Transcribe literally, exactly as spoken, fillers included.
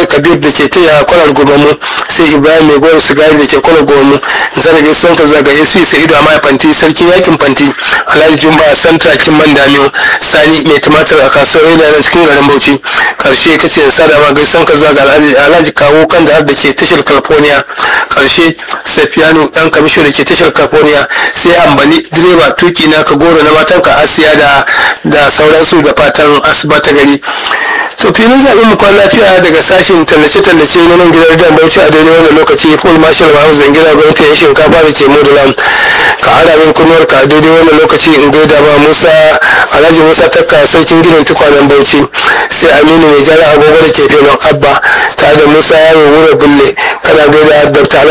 kabir da ke taya kwanar gobamu sai ibrahim mai gora sigari da ke kwanar gobamu zana gaisuwan ka zaga sp sa'idu a fanti sarkin yakin fanti alhaji juma'a santa kimman damiyo sani mai tumatir a kasuwar yana na cikin garin bauchi karshe kace da sadama gaisuwan ka zaga alhaji kawo kan da da ke tashar california karshe safiyanu dan kamisho da ke tashar california sai hambali direba tuki na ka goro na matan ka asiya da da sauransu da fatan asuba ta gari to filin zaɓen mu kwan lafiya daga sashen tallace-tallace na nan gidan da bauchi a daidai wannan lokaci full marshal mahu zangira gwamnati ya shinkafa da ke modulan ka ara min kunuwar ka a daidai wannan lokaci in gaida ma musa alhaji musa takka sarkin gidan tukwanen bauchi sai aminu mai gyara agogo da ke filin abba tare da musa yaro wura bulle kana gaida dr